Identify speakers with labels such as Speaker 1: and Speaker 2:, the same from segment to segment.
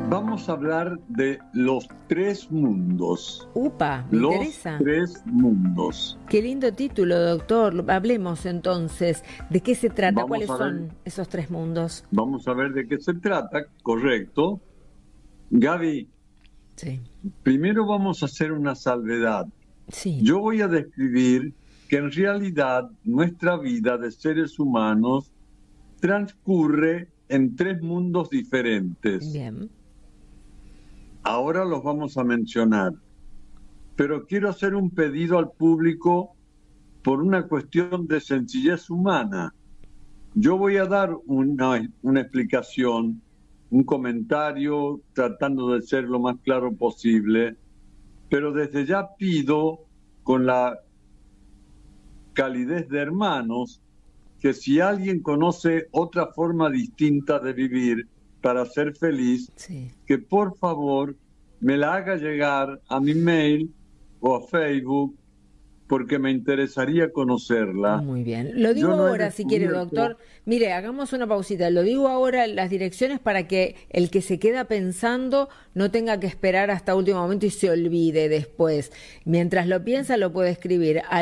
Speaker 1: Vamos a hablar de los tres mundos.
Speaker 2: ¡Upa! Me interesa.
Speaker 1: Los tres mundos.
Speaker 2: Qué lindo título, doctor. Hablemos entonces. ¿De qué se trata? ¿Cuáles son esos tres mundos?
Speaker 1: Vamos a ver de qué se trata, correcto. Gaby,
Speaker 2: sí.
Speaker 1: Primero vamos a hacer una salvedad.
Speaker 2: Sí.
Speaker 1: Yo voy a describir que en realidad nuestra vida de seres humanos transcurre en tres mundos diferentes.
Speaker 2: Bien.
Speaker 1: Ahora los vamos a mencionar, pero quiero hacer un pedido al público por una cuestión de sencillez humana. Yo voy a dar una explicación, un comentario, tratando de ser lo más claro posible, pero desde ya pido, con la calidez de hermanos, que si alguien conoce otra forma distinta de vivir para ser feliz,
Speaker 2: sí,
Speaker 1: que por favor me la haga llegar a mi mail o a Facebook, porque me interesaría conocerla.
Speaker 2: Muy bien. Lo digo ahora, si quiere, doctor. Mire, hagamos una pausita. Lo digo ahora, las direcciones, para que el que se queda pensando no tenga que esperar hasta último momento y se olvide después. Mientras lo piensa, lo puede escribir a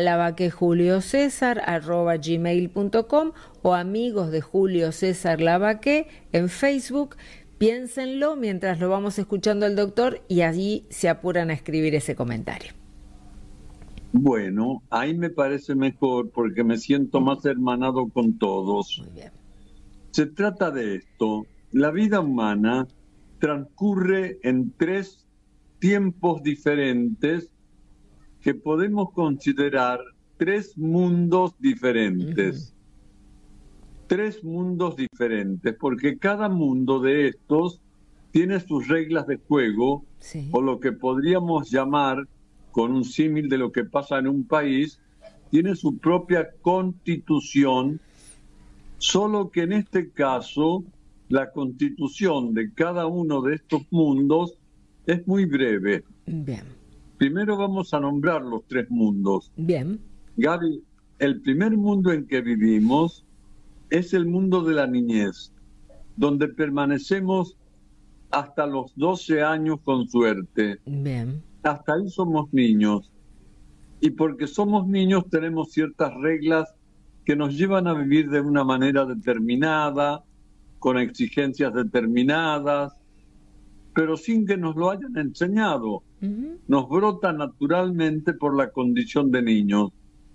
Speaker 2: lavaquejuliocesar@gmail.com o amigos de Julio César Lavaque en Facebook. Piénsenlo mientras lo vamos escuchando al doctor y allí se apuran a escribir ese comentario.
Speaker 1: Bueno, ahí me parece mejor porque me siento más hermanado con todos.
Speaker 2: Muy bien.
Speaker 1: Se trata de esto. La vida humana transcurre en tres tiempos diferentes que podemos considerar tres mundos diferentes. Tres mundos diferentes, porque cada mundo de estos tiene sus reglas de juego,
Speaker 2: sí,
Speaker 1: o lo que podríamos llamar, con un símil de lo que pasa en un país, tiene su propia constitución, solo que en este caso la constitución de cada uno de estos mundos es muy breve.
Speaker 2: Bien.
Speaker 1: Primero vamos a nombrar los tres mundos.
Speaker 2: Bien.
Speaker 1: Gaby, el primer mundo en que vivimos es el mundo de la niñez, donde permanecemos hasta los 12 años con suerte.
Speaker 2: Bien.
Speaker 1: Hasta ahí somos niños. Y porque somos niños tenemos ciertas reglas que nos llevan a vivir de una manera determinada, con exigencias determinadas, pero sin que nos lo hayan enseñado. Nos brota naturalmente por la condición de niños.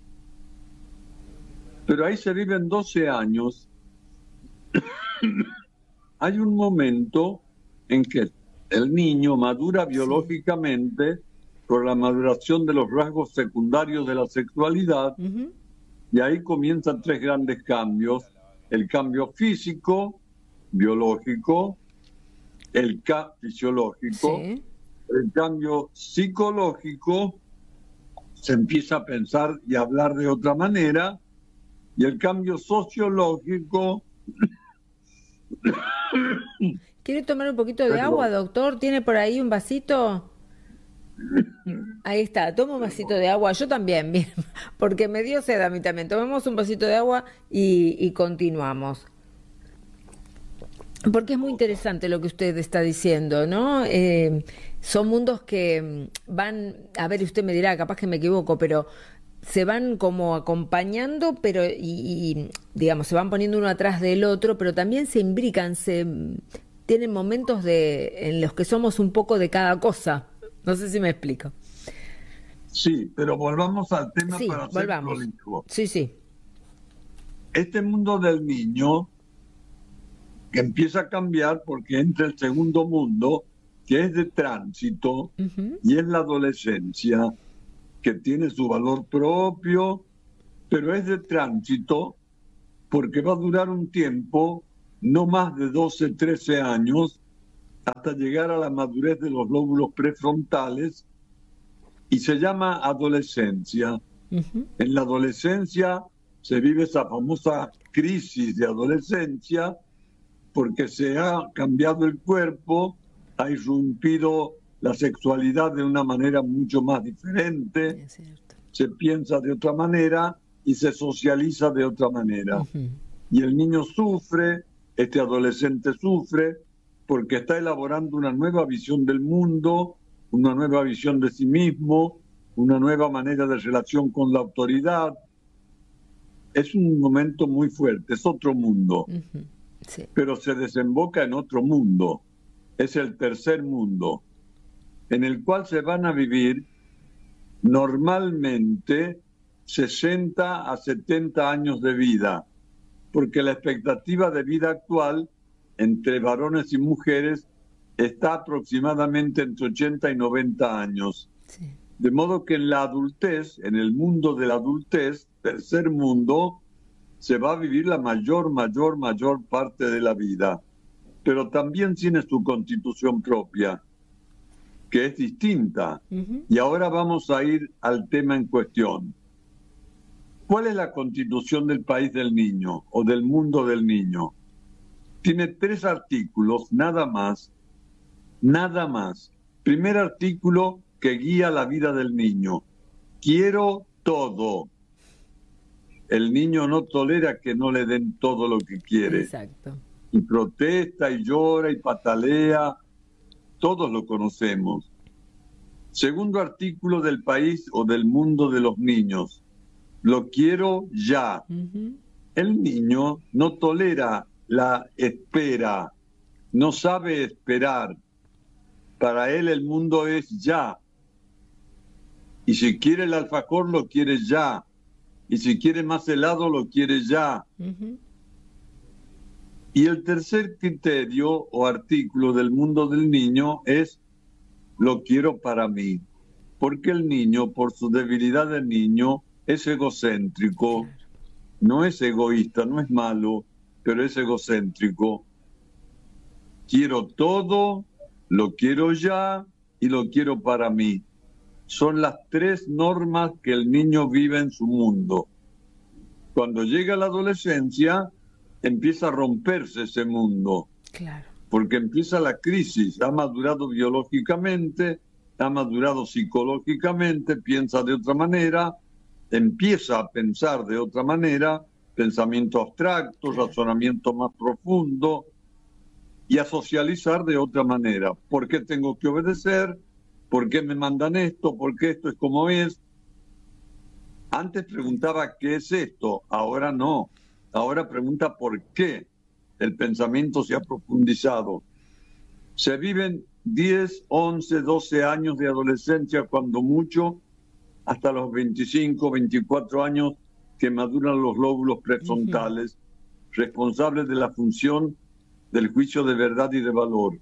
Speaker 1: Pero ahí se viven 12 años. Hay un momento en que el niño madura biológicamente por la maduración de los rasgos secundarios de la sexualidad, y ahí comienzan tres grandes cambios: el cambio físico, biológico, el fisiológico,
Speaker 2: sí,
Speaker 1: el cambio psicológico, se empieza a pensar y a hablar de otra manera, y el cambio sociológico.
Speaker 2: ¿Quiere tomar un poquito de agua, doctor? ¿Tiene por ahí un vasito? Ahí está, toma un vasito de agua. Yo también, bien, porque me dio sed a mí también. Tomemos un vasito de agua y continuamos. Porque es muy interesante lo que usted está diciendo, ¿no? Son mundos que van, a ver, usted me dirá, capaz que me equivoco, pero se van como acompañando, pero y digamos, se van poniendo uno atrás del otro, pero también se imbrican, tienen momentos en los que somos un poco de cada cosa. No sé si me explico.
Speaker 1: Sí, pero volvamos al tema,
Speaker 2: sí,
Speaker 1: para ser
Speaker 2: volvamos.
Speaker 1: prolijo.
Speaker 2: Sí, sí.
Speaker 1: Este mundo del niño, que empieza a cambiar porque entra el segundo mundo, que es de tránsito, y es la adolescencia, que tiene su valor propio, pero es de tránsito porque va a durar un tiempo, no más de 12, 13 años, hasta llegar a la madurez de los lóbulos prefrontales, y se llama adolescencia. En la adolescencia se vive esa famosa crisis de adolescencia, porque se ha cambiado el cuerpo, ha irrumpido la sexualidad de una manera mucho más diferente, se piensa de otra manera y se socializa de otra manera. Y el niño sufre, este adolescente sufre, porque está elaborando una nueva visión del mundo, una nueva visión de sí mismo, una nueva manera de relación con la autoridad. Es un momento muy fuerte, es otro mundo,
Speaker 2: Sí.
Speaker 1: pero se desemboca en otro mundo. Es el tercer mundo, en el cual se van a vivir normalmente 60 a 70 años de vida, porque la expectativa de vida actual entre varones y mujeres está aproximadamente entre 80 y 90 años.
Speaker 2: Sí.
Speaker 1: De modo que en la adultez, en el mundo de la adultez, tercer mundo, se va a vivir la mayor parte de la vida. Pero también tiene su constitución propia, que es distinta. Y ahora vamos a ir al tema en cuestión. ¿Cuál es la constitución del país del niño o del mundo del niño? Tiene 3 artículos, nada más. Nada más. Primer artículo que guía la vida del niño. Quiero todo. El niño no tolera que no le den todo lo que quiere.
Speaker 2: Exacto.
Speaker 1: Y protesta, y llora, y patalea. Todos lo conocemos. Segundo artículo del país o del mundo de los niños. Lo quiero ya. El niño no tolera la espera. No sabe esperar. Para él el mundo es ya. Y si quiere el alfajor, lo quiere ya. Y si quiere más helado, lo quiere ya. Y el tercer criterio o artículo del mundo del niño es lo quiero para mí. Porque el niño, por su debilidad de niño, es egocéntrico. No es egoísta, no es malo, pero es egocéntrico. Quiero todo, lo quiero ya y lo quiero para mí. Son las 3 normas que el niño vive en su mundo. Cuando llega la adolescencia, empieza a romperse ese mundo.
Speaker 2: Claro.
Speaker 1: Porque empieza la crisis. Ha madurado biológicamente, ha madurado psicológicamente, piensa de otra manera, empieza a pensar de otra manera, pensamiento abstracto, razonamiento más profundo, y a socializar de otra manera. ¿Por qué tengo que obedecer? ¿Por qué me mandan esto? ¿Por qué esto es como es? Antes preguntaba ¿qué es esto? Ahora no. Ahora pregunta ¿por qué? El pensamiento se ha profundizado. Se viven 10, 11, 12 años de adolescencia, cuando mucho, hasta los 25, 24 años que maduran los lóbulos prefrontales, responsables de la función del juicio de verdad y de valor.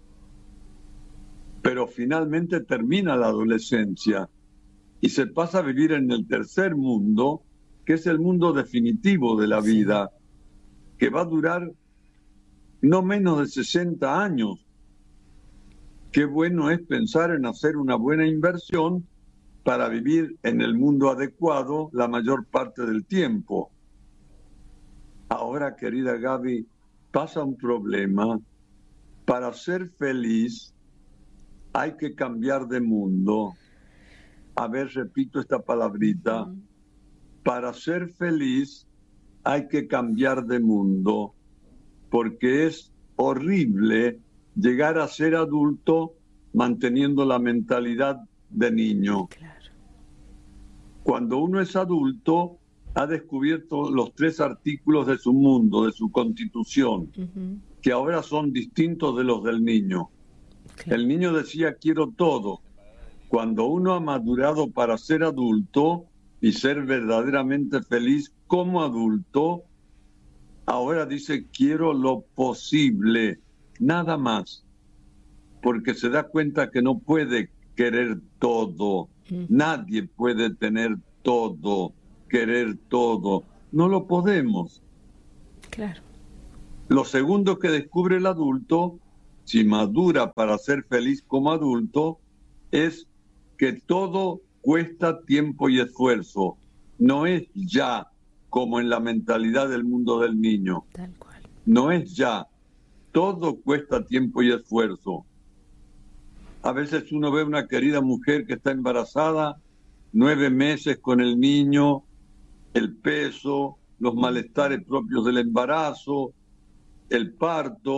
Speaker 1: Pero finalmente termina la adolescencia y se pasa a vivir en el tercer mundo, que es el mundo definitivo de la vida, que va a durar no menos de 60 años. Qué bueno es pensar en hacer una buena inversión para vivir en el mundo adecuado la mayor parte del tiempo. Ahora, querida Gaby, pasa un problema. Para ser feliz hay que cambiar de mundo. A ver, repito esta palabrita. Para ser feliz hay que cambiar de mundo, porque es horrible llegar a ser adulto manteniendo la mentalidad de niño.
Speaker 2: Claro.
Speaker 1: Cuando uno es adulto, ha descubierto los 3 artículos de su mundo, de su constitución, que ahora son distintos de los del niño.
Speaker 2: Claro.
Speaker 1: El niño decía quiero todo. Cuando uno ha madurado para ser adulto y ser verdaderamente feliz como adulto, ahora dice quiero lo posible, nada más, porque se da cuenta que no puede querer todo. Nadie puede tener todo, querer todo. No lo podemos.
Speaker 2: Claro.
Speaker 1: Lo segundo que descubre el adulto, si madura para ser feliz como adulto, es que todo cuesta tiempo y esfuerzo. No es ya como en la mentalidad del mundo del niño.
Speaker 2: Tal cual.
Speaker 1: No es ya. Todo cuesta tiempo y esfuerzo. A veces uno ve una querida mujer que está embarazada, 9 meses con el niño, el peso, los malestares propios del embarazo, el parto,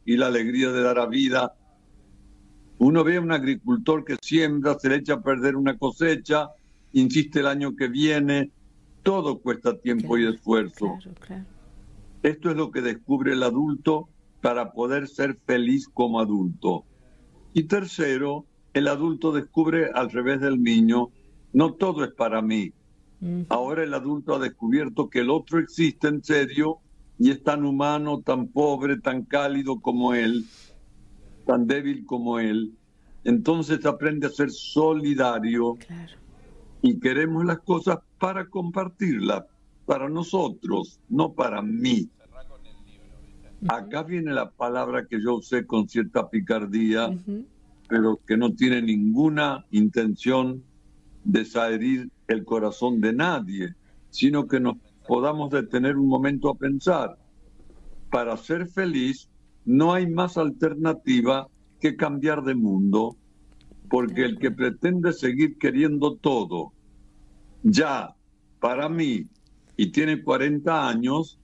Speaker 1: y la alegría de dar a vida. Uno ve a un agricultor que siembra, se le echa a perder una cosecha, insiste el año que viene, todo cuesta tiempo y esfuerzo.
Speaker 2: Claro.
Speaker 1: Esto es lo que descubre el adulto para poder ser feliz como adulto. Y tercero, el adulto descubre al revés del niño, no todo es para mí. Ahora el adulto ha descubierto que el otro existe en serio y es tan humano, tan pobre, tan cálido como él, tan débil como él. Entonces aprende a ser solidario.
Speaker 2: Claro.
Speaker 1: Y queremos las cosas para compartirlas, para nosotros, no para mí. Acá viene la palabra que yo usé con cierta picardía, pero que no tiene ninguna intención de herir el corazón de nadie, sino que nos podamos detener un momento a pensar. Para ser feliz no hay más alternativa que cambiar de mundo, porque el que pretende seguir queriendo todo ya para mí y tiene 40 años,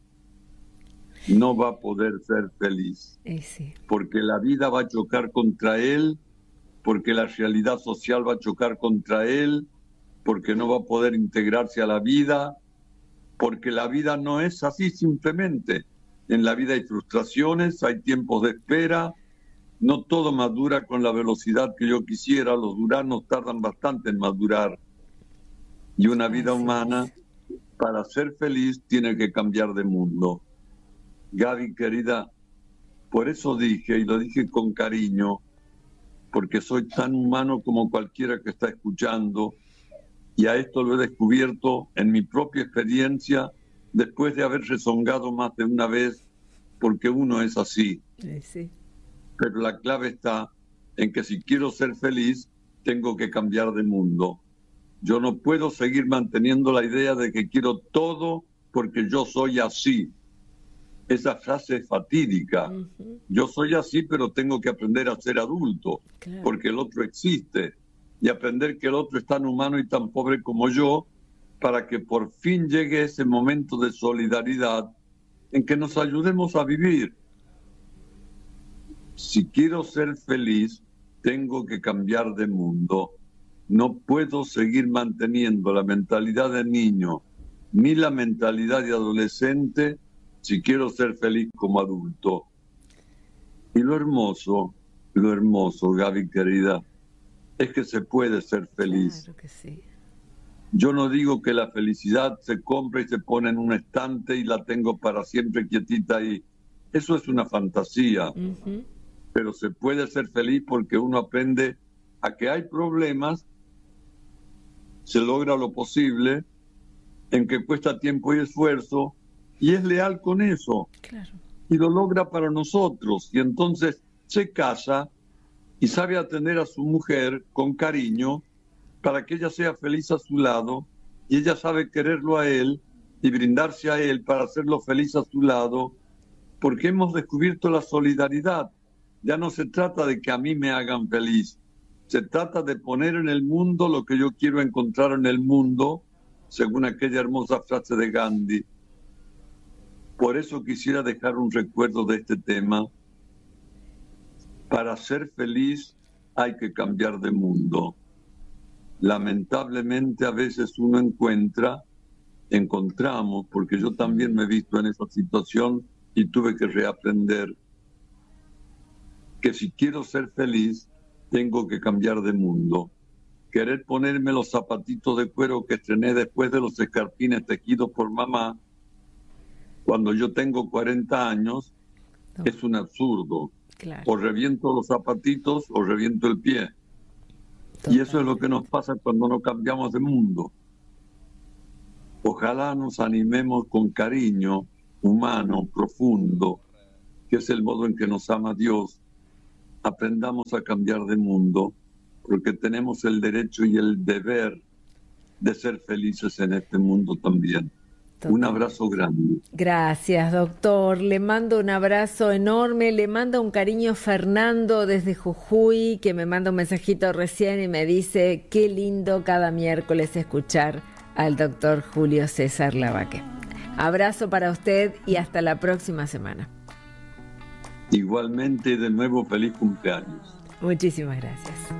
Speaker 1: no va a poder ser feliz.
Speaker 2: Sí.
Speaker 1: Porque la vida va a chocar contra él, porque la realidad social va a chocar contra él, porque no va a poder integrarse a la vida, porque la vida no es así simplemente. En la vida hay frustraciones, hay tiempos de espera, no todo madura con la velocidad que yo quisiera, los duranos tardan bastante en madurar. Y una vida humana, para ser feliz, tiene que cambiar de mundo. Gaby, querida, por eso dije, y lo dije con cariño, porque soy tan humano como cualquiera que está escuchando, y a esto lo he descubierto en mi propia experiencia, después de haber rezongado más de una vez, porque uno es así.
Speaker 2: Sí.
Speaker 1: Pero la clave está en que si quiero ser feliz, tengo que cambiar de mundo. Yo no puedo seguir manteniendo la idea de que quiero todo porque yo soy así. Esa frase es fatídica. Yo soy así, pero tengo que aprender a ser adulto, porque el otro existe, y aprender que el otro es tan humano y tan pobre como yo, para que por fin llegue ese momento de solidaridad en que nos ayudemos a vivir. Si quiero ser feliz, tengo que cambiar de mundo. No puedo seguir manteniendo la mentalidad de niño ni la mentalidad de adolescente si quiero ser feliz como adulto. Y lo hermoso, Gaby querida, es que se puede ser feliz.
Speaker 2: Claro que sí.
Speaker 1: Yo no digo que la felicidad se compra y se pone en un estante y la tengo para siempre quietita ahí. Eso es una fantasía. Pero se puede ser feliz porque uno aprende a que hay problemas, se logra lo posible, en que cuesta tiempo y esfuerzo, y es leal con eso.
Speaker 2: Claro.
Speaker 1: Y lo logra para nosotros. Y entonces se casa y sabe atender a su mujer con cariño para que ella sea feliz a su lado, y ella sabe quererlo a él y brindarse a él para hacerlo feliz a su lado, porque hemos descubierto la solidaridad. Ya no se trata de que a mí me hagan feliz, se trata de poner en el mundo lo que yo quiero encontrar en el mundo, según aquella hermosa frase de Gandhi. Por eso quisiera dejar un recuerdo de este tema. Para ser feliz hay que cambiar de mundo. Lamentablemente a veces uno encontramos, porque yo también me he visto en esa situación y tuve que reaprender, que si quiero ser feliz, tengo que cambiar de mundo. Querer ponerme los zapatitos de cuero que estrené después de los escarpines tejidos por mamá, cuando yo tengo 40 años, es un absurdo.
Speaker 2: Claro.
Speaker 1: O reviento los zapatitos o reviento el pie. Totalmente. Y eso es lo que nos pasa cuando no cambiamos de mundo. Ojalá nos animemos con cariño humano, profundo, que es el modo en que nos ama Dios. Aprendamos a cambiar de mundo, porque tenemos el derecho y el deber de ser felices en este mundo también. Total. Un abrazo grande.
Speaker 2: Gracias, doctor. Le mando un abrazo enorme. Le manda un cariño Fernando desde Jujuy, que me manda un mensajito recién y me dice: qué lindo cada miércoles escuchar al doctor Julio César Lavaque. Abrazo para usted y hasta la próxima semana.
Speaker 1: Igualmente, de nuevo, feliz cumpleaños.
Speaker 2: Muchísimas gracias.